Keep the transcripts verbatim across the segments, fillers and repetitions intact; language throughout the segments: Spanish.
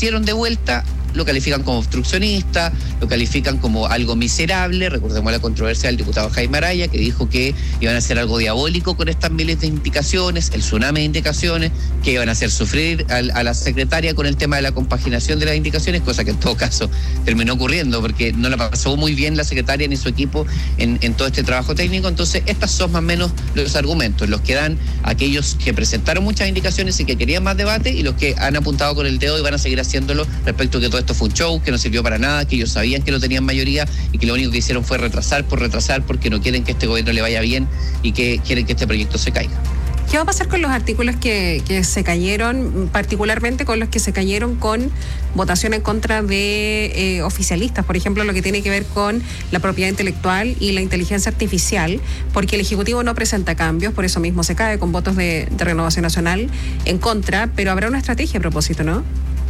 ofrecieron de vuelta, lo califican como obstruccionista, lo califican como algo miserable. Recordemos la controversia del diputado Jaime Araya, que dijo que iban a hacer algo diabólico con estas miles de indicaciones, el tsunami de indicaciones, que iban a hacer sufrir a, a la secretaria con el tema de la compaginación de las indicaciones, cosa que en todo caso terminó ocurriendo, porque no la pasó muy bien la secretaria ni su equipo en, en todo este trabajo técnico. Entonces, estos son más o menos los argumentos, los que dan aquellos que presentaron muchas indicaciones y que querían más debate, y los que han apuntado con el dedo y van a seguir haciéndolo respecto a que todo esto fue un show, que no sirvió para nada, que ellos sabían que no tenían mayoría y que lo único que hicieron fue retrasar por retrasar porque no quieren que este gobierno le vaya bien y que quieren que este proyecto se caiga. ¿Qué va a pasar con los artículos que, que se cayeron, particularmente con los que se cayeron con votación en contra de eh, oficialistas? Por ejemplo, lo que tiene que ver con la propiedad intelectual y la inteligencia artificial, porque el Ejecutivo no presenta cambios, por eso mismo se cae con votos de, de Renovación Nacional en contra, pero habrá una estrategia a propósito, ¿no?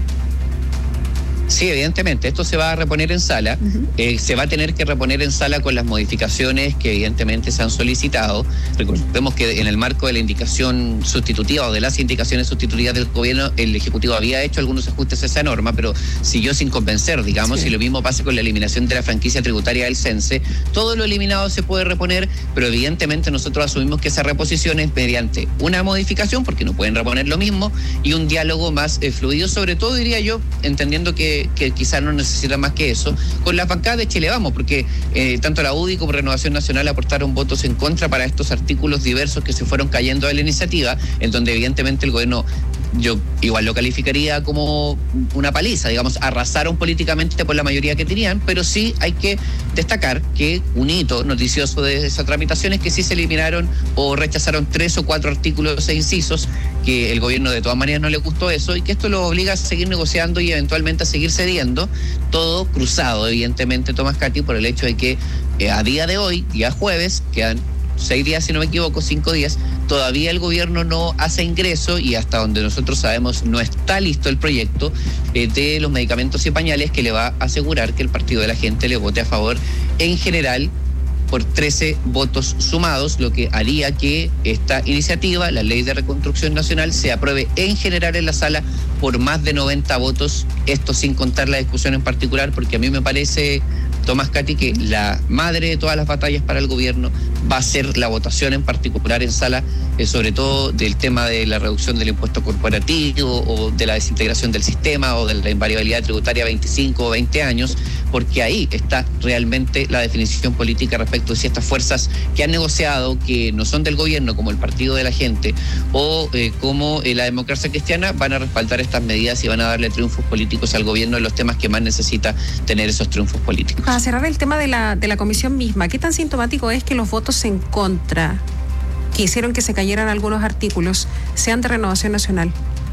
Sí, evidentemente, esto se va a reponer en sala, uh-huh. eh, se va a tener que reponer en sala con las modificaciones que evidentemente se han solicitado. Recordemos que en el marco de la indicación sustitutiva o de las indicaciones sustitutivas del gobierno, el Ejecutivo había hecho algunos ajustes a esa norma, pero siguió sin convencer, digamos, sí. Y lo mismo pasa con la eliminación de la franquicia tributaria del CENSE. Todo lo eliminado se puede reponer, pero evidentemente nosotros asumimos que esa reposición es mediante una modificación, porque no pueden reponer lo mismo, y un diálogo más eh, fluido, sobre todo, diría yo, entendiendo que que quizás no necesita más que eso, con las bancadas de Chile Vamos, porque eh, tanto la U D I como Renovación Nacional aportaron votos en contra para estos artículos diversos que se fueron cayendo de la iniciativa, en donde evidentemente el gobierno, yo igual lo calificaría como una paliza, digamos, arrasaron políticamente por la mayoría que tenían, pero sí hay que destacar que un hito noticioso de esa tramitación es que sí se eliminaron o rechazaron tres o cuatro artículos e incisos, que el gobierno de todas maneras no le gustó eso, y que esto lo obliga a seguir negociando y eventualmente a seguir cediendo, todo cruzado evidentemente, Tomás Cati, por el hecho de que eh, a día de hoy, día jueves, quedan seis días, si no me equivoco, cinco días, todavía el gobierno no hace ingreso, y hasta donde nosotros sabemos no está listo el proyecto eh, de los medicamentos y pañales que le va a asegurar que el Partido de la Gente le vote a favor en general por trece votos sumados, lo que haría que esta iniciativa, la Ley de Reconstrucción Nacional, se apruebe en general en la sala por más de noventa votos, esto sin contar la discusión en particular, porque a mí me parece, Tomás Cati, que la madre de todas las batallas para el gobierno va a ser la votación en particular en sala, eh, sobre todo del tema de la reducción del impuesto corporativo o de la desintegración del sistema o de la invariabilidad tributaria a veinticinco o veinte años, porque ahí está realmente la definición política respecto de si estas fuerzas que han negociado, que no son del gobierno, como el Partido de la Gente o eh, como eh, la Democracia Cristiana, van a respaldar estas medidas y van a darle triunfos políticos al gobierno en los temas que más necesita tener esos triunfos políticos. Para cerrar el tema de la, de la comisión misma, ¿qué tan sintomático es que los votos en contra que hicieron que se cayeran algunos artículos sean de Renovación Nacional?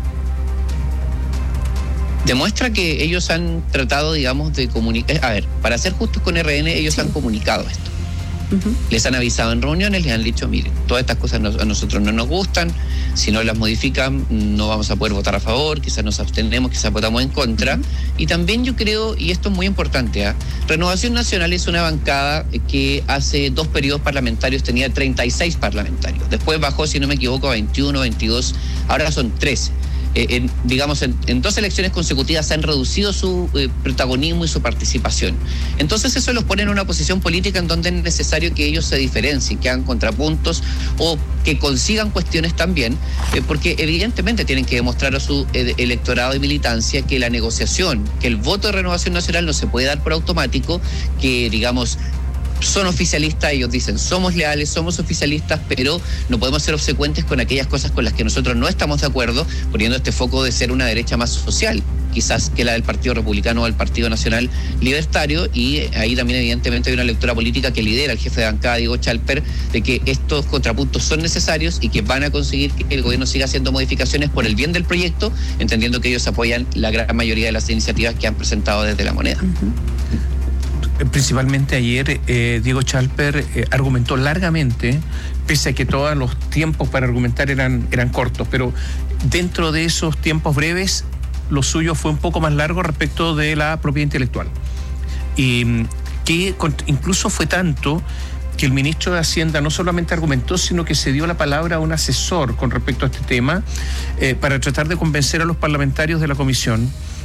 Demuestra que ellos han tratado, digamos, de comunicar. A ver, para ser justos con R N, ellos sí han comunicado esto. Uh-huh. Les han avisado en reuniones, les han dicho, miren, todas estas cosas a nosotros no nos gustan, si no las modifican no vamos a poder votar a favor, quizás nos abstenemos, quizás votamos en contra. Uh-huh. Y también yo creo, y esto es muy importante, ¿eh? Renovación Nacional es una bancada que hace dos periodos parlamentarios tenía treinta y seis parlamentarios, después bajó, si no me equivoco, a veintiuno, veintidós, ahora son trece. Eh, en, digamos, en, en dos elecciones consecutivas han reducido su eh, protagonismo y su participación. Entonces eso los pone en una posición política en donde es necesario que ellos se diferencien, que hagan contrapuntos o que consigan cuestiones también, eh, porque evidentemente tienen que demostrar a su eh, electorado y militancia que la negociación, que el voto de Renovación Nacional no se puede dar por automático, que digamos son oficialistas, ellos dicen somos leales, somos oficialistas, pero no podemos ser obsecuentes con aquellas cosas con las que nosotros no estamos de acuerdo, poniendo este foco de ser una derecha más social, quizás que la del Partido Republicano o el Partido Nacional Libertario, y ahí también evidentemente hay una lectura política que lidera el jefe de bancada, Diego Chalper, de que estos contrapuntos son necesarios y que van a conseguir que el gobierno siga haciendo modificaciones por el bien del proyecto, entendiendo que ellos apoyan la gran mayoría de las iniciativas que han presentado desde La Moneda. Uh-huh. Principalmente ayer eh, Diego Chalper eh, argumentó largamente, pese a que todos los tiempos para argumentar eran, eran cortos, pero dentro de esos tiempos breves, lo suyo fue un poco más largo respecto de la propiedad intelectual. Y que incluso fue tanto que el ministro de Hacienda no solamente argumentó, sino que se dio la palabra a un asesor con respecto a este tema, eh, para tratar de convencer a los parlamentarios de la comisión.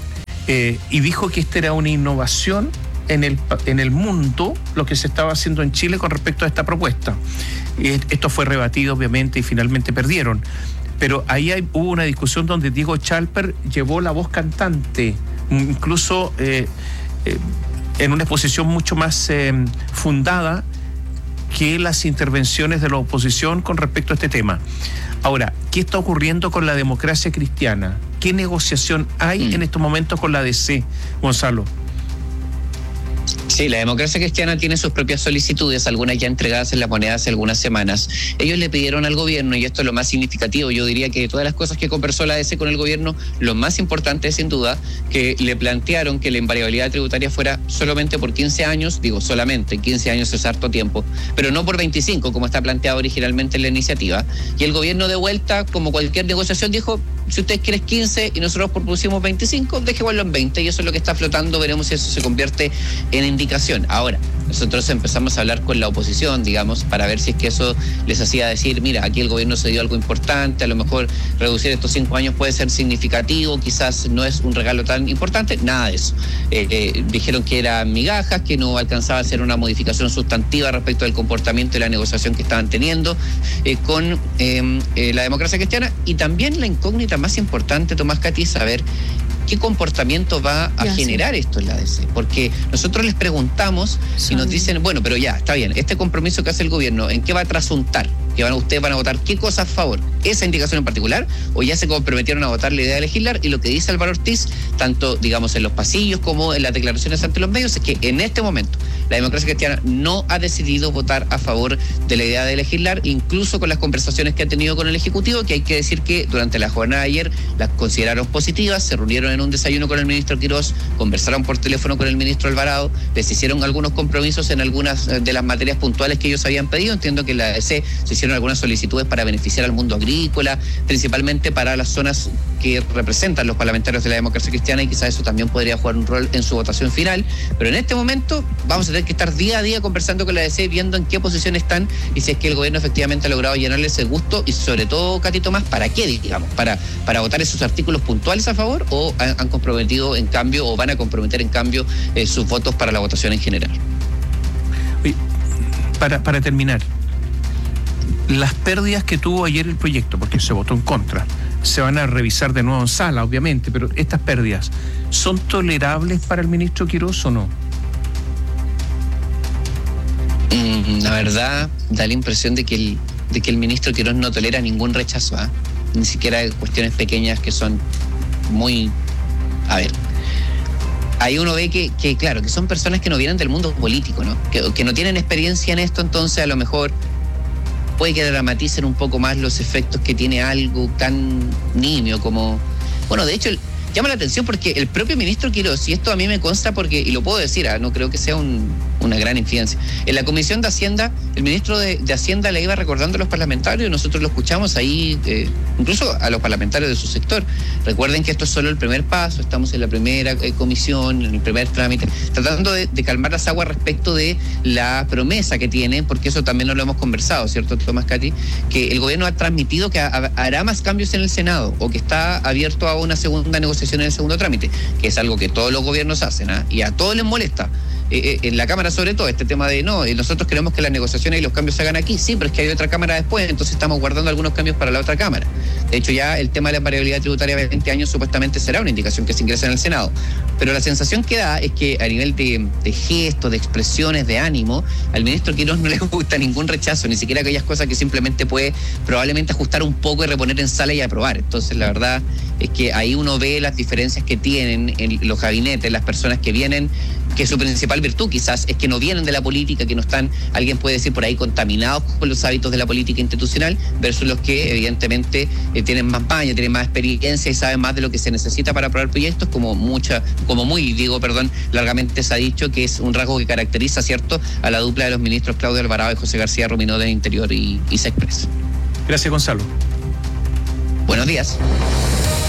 eh, y dijo que esta era una innovación en el, en el mundo, lo que se estaba haciendo en Chile con respecto a esta propuesta. Eh, esto fue rebatido, obviamente, y finalmente perdieron. Pero ahí hay, hubo una discusión donde Diego Chalper llevó la voz cantante, incluso eh, eh, en una exposición mucho más eh, fundada que las intervenciones de la oposición con respecto a este tema. Ahora, ¿qué está ocurriendo con la democracia cristiana? ¿Qué negociación hay mm. en estos momentos con la D C, Gonzalo? Sí, la democracia cristiana tiene sus propias solicitudes, algunas ya entregadas en la moneda hace algunas semanas. Ellos le pidieron al gobierno, y esto es lo más significativo, yo diría que de todas las cosas que conversó la D C con el gobierno, lo más importante es sin duda que le plantearon que la invariabilidad tributaria fuera solamente por quince años, digo solamente, quince años es harto tiempo, pero no por veinticinco como está planteado originalmente en la iniciativa. Y el gobierno de vuelta, como cualquier negociación, dijo, si ustedes quieren quince y nosotros propusimos veinticinco, dejémoslo en veinte, y eso es lo que está flotando, veremos si eso se convierte en indicación. Ahora, nosotros empezamos a hablar con la oposición, digamos, para ver si es que eso les hacía decir, mira, aquí el gobierno se dio algo importante, a lo mejor reducir estos cinco años puede ser significativo, quizás no es un regalo tan importante, nada de eso. Eh, eh, dijeron que eran migajas, que no alcanzaba a ser una modificación sustantiva respecto del comportamiento y la negociación que estaban teniendo eh, con eh, eh, la democracia cristiana, y también la incógnita más importante, Tomás, Katy, es saber qué comportamiento va a ya, generar sí. esto en la D C, porque nosotros les preguntamos sí. y nos dicen, bueno, pero ya, está bien, este compromiso que hace el gobierno, ¿en qué va a trasuntar? Que van, ustedes van a votar qué cosa a favor, esa indicación en particular, o ya se comprometieron a votar la idea de legislar, y lo que dice Álvaro Ortiz, tanto digamos en los pasillos como en las declaraciones ante los medios, es que en este momento la democracia cristiana no ha decidido votar a favor de la idea de legislar, incluso con las conversaciones que ha tenido con el Ejecutivo, que hay que decir que durante la jornada de ayer las consideraron positivas, se reunieron en un desayuno con el ministro Quirós, conversaron por teléfono con el ministro Alvarado, les hicieron algunos compromisos en algunas de las materias puntuales que ellos habían pedido. Entiendo que en la A D C se hicieron algunas solicitudes para beneficiar al mundo agrícola, principalmente para las zonas que representan los parlamentarios de la democracia cristiana, y quizás eso también podría jugar un rol en su votación final. Pero en este momento vamos a tener que estar día a día conversando con la A D C, viendo en qué posición están y si es que el gobierno efectivamente ha logrado llenarle ese gusto, y sobre todo, Katy, Tomás, ¿para qué, digamos? ¿Para, para votar esos artículos puntuales a favor, o han, han comprometido en cambio, o van a comprometer en cambio eh, sus votos para la votación en general? Oye, para, para terminar, las pérdidas que tuvo ayer el proyecto, porque se votó en contra, se van a revisar de nuevo en sala, obviamente, pero estas pérdidas, ¿son tolerables para el ministro Quirós o no? Mm, la verdad, da la impresión de que el, de que el ministro Quirós no tolera ningún rechazo, ¿eh? Ni siquiera cuestiones pequeñas que son muy... A ver, ahí uno ve que, que, claro, que son personas que no vienen del mundo político, ¿no? Que, que no tienen experiencia en esto, entonces a lo mejor puede que dramaticen un poco más los efectos que tiene algo tan nimio como... Bueno, de hecho, el, llama la atención porque el propio ministro Quirós, y esto a mí me consta porque, y lo puedo decir, ¿eh? No creo que sea un, una gran infidencia, en la Comisión de Hacienda, el ministro de, de Hacienda le iba recordando a los parlamentarios, y nosotros lo escuchamos ahí, eh, incluso a los parlamentarios de su sector. Recuerden que esto es solo el primer paso, estamos en la primera eh, comisión, en el primer trámite, tratando de, de calmar las aguas respecto de la promesa que tiene, porque eso también no lo hemos conversado, ¿cierto, Tomás, Katy? Que el gobierno ha transmitido que ha, hará más cambios en el Senado, o que está abierto a una segunda negociación en el segundo trámite, que es algo que todos los gobiernos hacen, ¿eh? Y a todos les molesta. Eh, en la Cámara sobre todo, este tema de no, nosotros queremos que las negociaciones y los cambios se hagan aquí, sí, pero es que hay otra Cámara después, entonces estamos guardando algunos cambios para la otra Cámara. De hecho, ya el tema de la variabilidad tributaria de veinte años supuestamente será una indicación que se ingresa en el Senado, pero la sensación que da es que a nivel de, de gestos, de expresiones, de ánimo, al ministro Quirós no le gusta ningún rechazo, ni siquiera aquellas cosas que simplemente puede probablemente ajustar un poco y reponer en sala y aprobar. Entonces la verdad es que ahí uno ve las diferencias que tienen en los gabinetes, las personas que vienen, que su principal virtud quizás es que no vienen de la política, que no están, alguien puede decir por ahí, contaminados con los hábitos de la política institucional, versus los que evidentemente eh, tienen más maña, tienen más experiencia y saben más de lo que se necesita para aprobar proyectos, como mucha, como muy, digo, perdón, largamente se ha dicho que es un rasgo que caracteriza, ¿cierto?, a la dupla de los ministros Claudio Alvarado y José García Ruminó de Interior y, y Sexpress. Gracias, Gonzalo. Buenos días.